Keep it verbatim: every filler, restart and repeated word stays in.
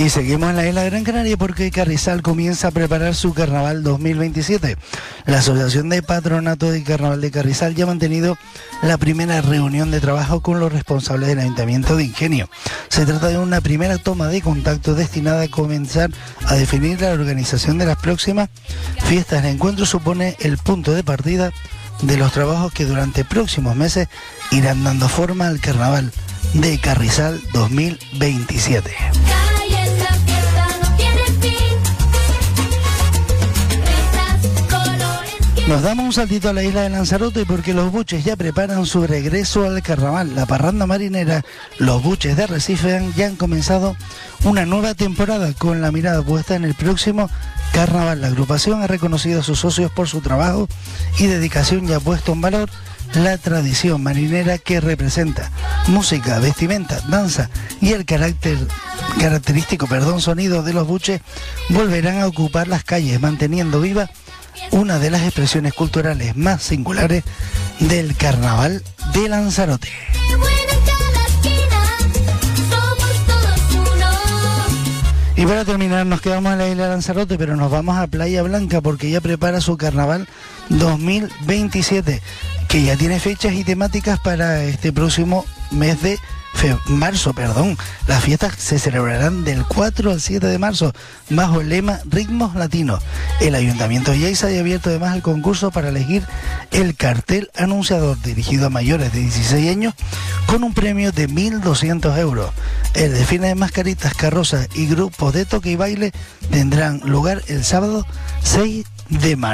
Y seguimos en la isla de Gran Canaria porque Carrizal comienza a preparar su Carnaval dos mil veintisiete. La Asociación de Patronato de Carnaval de Carrizal ya ha mantenido la primera reunión de trabajo con los responsables del Ayuntamiento de Ingenio. Se trata de una primera toma de contacto destinada a comenzar a definir la organización de las próximas fiestas. El encuentro supone el punto de partida de los trabajos que durante próximos meses irán dando forma al Carnaval de Carrizal dos mil veintisiete. Nos damos un saltito a la isla de Lanzarote porque los buches ya preparan su regreso al carnaval. La parranda marinera, los buches de Arrecife ya han comenzado una nueva temporada con la mirada puesta en el próximo carnaval. La agrupación ha reconocido a sus socios por su trabajo y dedicación y ha puesto en valor la tradición marinera que representa música, vestimenta, danza y el carácter característico, perdón, sonido de los buches volverán a ocupar las calles, manteniendo viva una de las expresiones culturales más singulares del Carnaval de Lanzarote. Y para terminar nos quedamos en la isla de Lanzarote, pero nos vamos a Playa Blanca porque ya prepara su Carnaval dos mil veintisiete, que ya tiene fechas y temáticas para este próximo mes de Fe, marzo, perdón. Las fiestas se celebrarán del cuatro al siete de marzo bajo el lema Ritmos Latinos. El Ayuntamiento de Yaiza ha abierto además el concurso para elegir el cartel anunciador dirigido a mayores de dieciséis años con un premio de mil doscientos euros. El desfile de mascaritas, carrozas y grupos de toque y baile tendrán lugar el sábado seis de marzo.